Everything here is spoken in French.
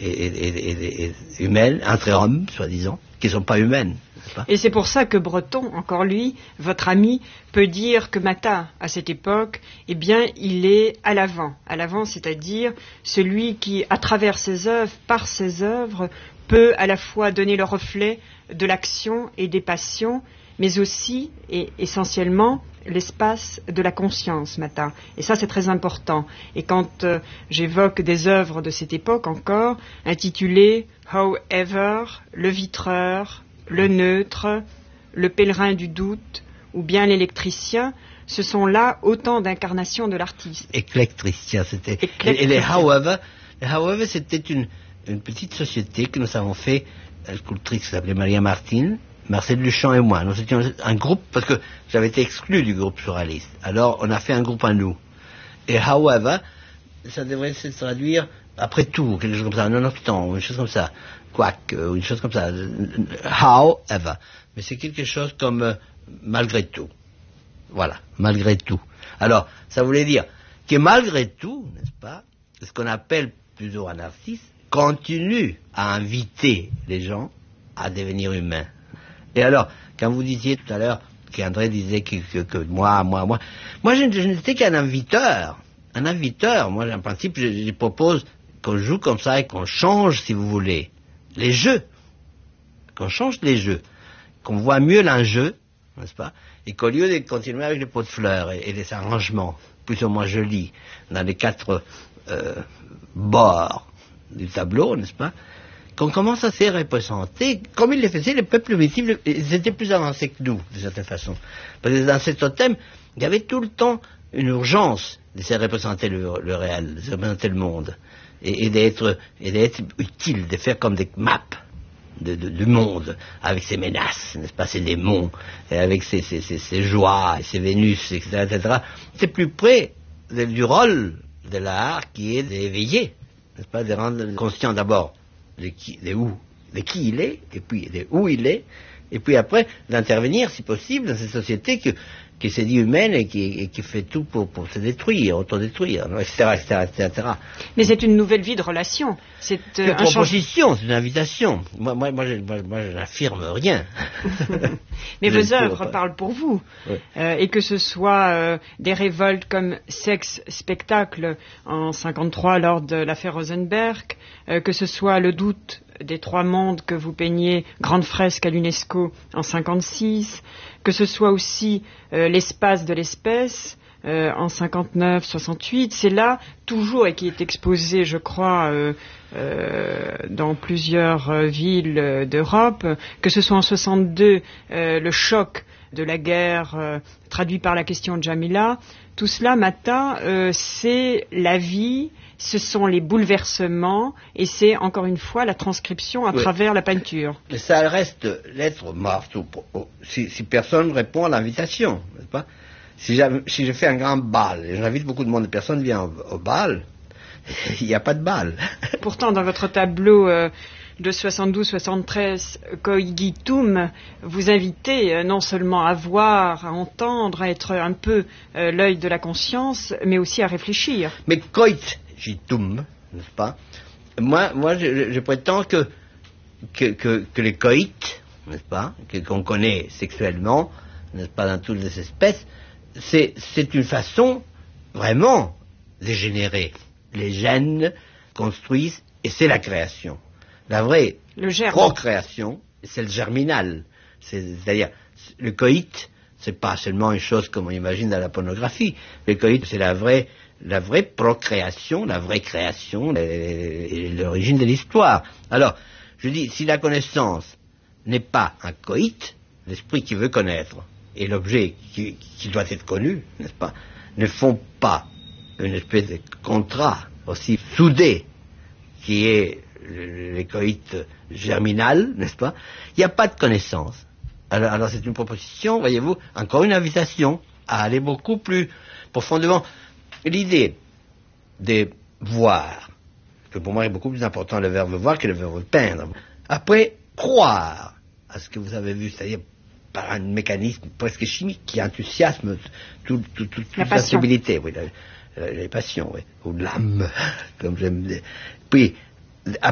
et humaines, entre hommes, soi-disant, qui ne sont pas humaines. Et c'est pour ça que Breton, encore lui, votre ami, peut dire que Mata, à cette époque, eh bien, il est à l'avant. À l'avant, c'est-à-dire celui qui, à travers ses œuvres, par ses œuvres, peut à la fois donner le reflet de l'action et des passions, mais aussi, et essentiellement, l'espace de la conscience, Mata. Et ça, c'est très important. Et quand j'évoque des œuvres de cette époque encore, intitulées « However »,« Le Vitreur »,« Le Neutre »,« Le Pèlerin du Doute » ou bien « L'électricien », ce sont là autant d'incarnations de l'artiste. Éclectricien, c'était... Et les However, c'était une petite société que nous avons fait, une sculptrice qui s'appelait Maria Martin, Marcel Duchamp et moi. Nous étions un groupe, parce que j'avais été exclu du groupe surréaliste. Alors, on a fait un groupe à nous. Et however, ça devrait se traduire après tout, quelque chose comme ça, nonobstant, une chose comme ça, quoique, une chose comme ça, however. Mais c'est quelque chose comme malgré tout. Voilà, malgré tout. Alors, ça voulait dire que malgré tout, n'est-ce pas, ce qu'on appelle plutôt un artiste, continue à inviter les gens à devenir humains. Et alors, quand vous disiez tout à l'heure, qu'André disait que moi, je n'étais qu'un inviteur. Un inviteur, moi, en principe, je propose qu'on joue comme ça et qu'on change, si vous voulez, les jeux. Qu'on change les jeux. Qu'on voit mieux l'enjeu, n'est-ce pas? Et qu'au lieu de continuer avec les pots de fleurs et les arrangements, plus ou moins jolis, dans les quatre bords du tableau, n'est-ce pas? Qu'on commence à se représenter, comme ils le faisaient, les peuples primitifs, ils étaient plus avancés que nous, de certaine façon. Parce que dans ce totem, il y avait tout le temps une urgence de se représenter le réel, de se représenter le monde, et d'être utile, de faire comme des maps du monde, avec ses menaces, n'est-ce pas, ses démons, et avec ses joies, et ses Vénus, etc., etc. C'est plus près du rôle de l'art qui est d'éveiller, n'est-ce pas, de rendre conscient d'abord de qui il est, et puis de où il est, et puis après d'intervenir, si possible, dans cette société qui s'est dit humaine et qui fait tout pour se détruire, autodétruire, etc., etc. Mais c'est une nouvelle vie de relation. C'est une proposition, c'est une invitation. Moi, je n'affirme rien. Mais vos œuvres parlent pour vous. Oui. Et que ce soit des révoltes comme Sexe Spectacle en 1953 lors de l'affaire Rosenberg, que ce soit Le Doute des Trois Mondes que vous peignez, grande fresque à l'UNESCO en 1956, que ce soit aussi L'espace de l'espèce en 59-68, c'est là toujours, et qui est exposé, je crois, dans plusieurs villes d'Europe, que ce soit en 62, le choc de la guerre traduit par la question de Jamila, tout cela, Mata, c'est la vie, ce sont les bouleversements, et c'est encore une fois la transcription à travers la peinture. Mais ça reste l'être mort, si personne répond à l'invitation, n'est-ce pas? Si je fais un grand bal, et j'invite beaucoup de monde, personne ne vient au bal, il n'y a pas de bal. Pourtant, dans votre tableau de 72-73, Coigitum, vous invitez non seulement à voir, à entendre, à être un peu l'œil de la conscience, mais aussi à réfléchir. Mais Coigitum, n'est-ce pas? Moi, je prétends que les coïts, n'est-ce pas, qu'on connaît sexuellement, n'est-ce pas, dans toutes les espèces, c'est une façon vraiment de générer. Les gènes construisent, et c'est la création. La vraie procréation, c'est le germinal. C'est-à-dire, le coït, c'est pas seulement une chose comme on imagine dans la pornographie. Le coït, c'est la vraie procréation, la vraie création, et l'origine de l'histoire. Alors, je dis, si la connaissance n'est pas un coït, l'esprit qui veut connaître, et l'objet qui doit être connu, n'est-ce pas, ne font pas une espèce de contrat aussi soudé qui est le coït germinal, n'est-ce pas, il n'y a pas de connaissance. Alors c'est une proposition, voyez-vous, encore une invitation à aller beaucoup plus profondément. L'idée de voir, que pour moi est beaucoup plus important le verbe voir que le verbe peindre. Après, croire à ce que vous avez vu, c'est-à-dire par un mécanisme presque chimique qui enthousiasme toute sensibilité, oui, les passions, oui, ou l'âme, comme j'aime dire. Puis,